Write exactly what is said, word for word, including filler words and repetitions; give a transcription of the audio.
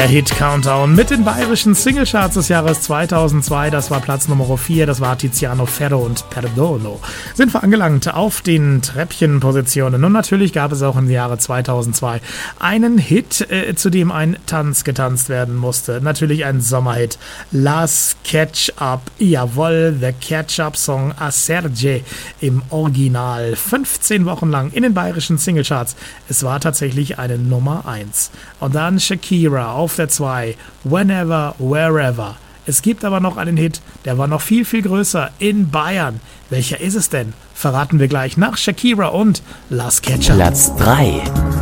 Der Hit Countdown mit den bayerischen Singlecharts des Jahres zweitausendzwei. Das war Platz Nummer vier, das war Tiziano Ferro und Perdono. Sind wir angelangt auf den Treppchenpositionen. Und natürlich gab es auch im Jahre zweitausendzwei einen Hit, äh, zu dem ein Tanz getanzt werden musste. Natürlich ein Sommerhit. Las Ketchup, jawohl, The Ketchup Song A Serge im Original. fünfzehn Wochen lang in den bayerischen Singlecharts. Es war tatsächlich eine Nummer eins. Und dann Shakira auf der zwei, Whenever, Wherever. Es gibt aber noch einen Hit, der war noch viel, viel größer in Bayern. Welcher ist es denn? Verraten wir gleich nach Shakira und Las Ketchup. Platz drei.